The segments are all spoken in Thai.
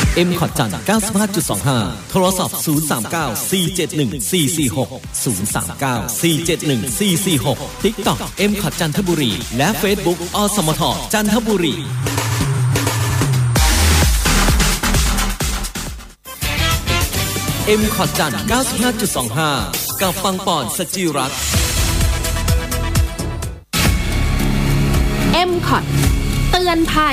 M ขอดจันทร์ 95.25 โทรศัพท์ 039-471-446 039-471-446 TikTok M ขอดจันทบุรีและ Facebook อสมทจันทบุรีM ขอดจันทร์ 95.25 กับปังปอนสจิรัตน์ M ขอดเตือนภัย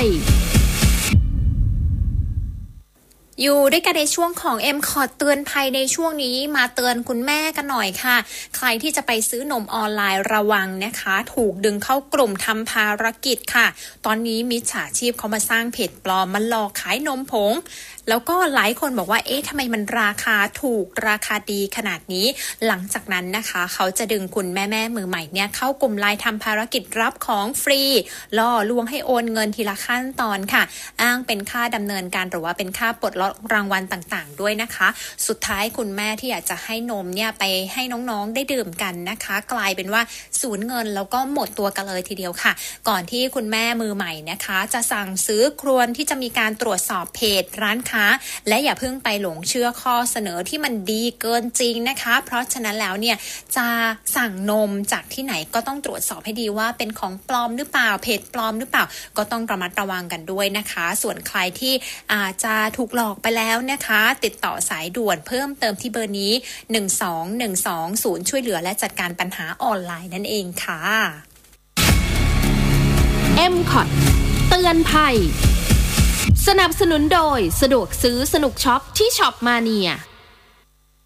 อยู่ด้วยกันในช่วงของ M ขอเตือนภัยในช่วงนี้มาเตือนคุณแม่กันหน่อยค่ะใครที่จะไปซื้อนมออนไลน์ระวังนะคะถูกดึงเข้ากลุ่มทำภารกิจค่ะตอนนี้มิจฉาชีพเขามาสร้างเพจปลอมมาหลอกขายนมผงแล้วก็หลายคนบอกว่าทำไมมันราคาถูกราคาดีขนาดนี้หลังจากนั้นนะคะเขาจะดึงคุณแม่มือใหม่เนี่ยเข้ากลุ่มไลน์ทำภารกิจรับของฟรีล่อลวงให้โอนเงินทีละขั้นตอนค่ะอ้างเป็นค่าดำเนินการหรือว่าเป็นค่าปลดล็อกรางวัลต่างๆด้วยนะคะสุดท้ายคุณแม่ที่อยากจะให้นมเนี่ยไปให้น้องๆได้ดื่มกันนะคะกลายเป็นว่าสูญเงินแล้วก็หมดตัวกันเลยทีเดียวค่ะก่อนที่คุณแม่มือใหม่นะคะจะสั่งซื้อควรที่จะมีการตรวจสอบเพจร้านค้าและอย่าเพิ่งไปหลงเชื่อข้อเสนอที่มันดีเกินจริงนะคะเพราะฉะนั้นแล้วเนี่ยจะสั่งนมจากที่ไหนก็ต้องตรวจสอบให้ดีว่าเป็นของปลอมหรือเปล่าเพจปลอมหรือเปล่าก็ต้องระมัดระวังกันด้วยนะคะส่วนใครที่อาจจะถูกหลอกไปแล้วนะคะติดต่อสายด่วนเพิ่มเติมที่เบอร์นี้12120ช่วยเหลือและจัดการปัญหาออนไลน์นั่นเองค่ะ M ขอดเตือนภัยสนับสนุนโดยสะดวกซื้อสนุกช็อปที่ช็อปมาเนีย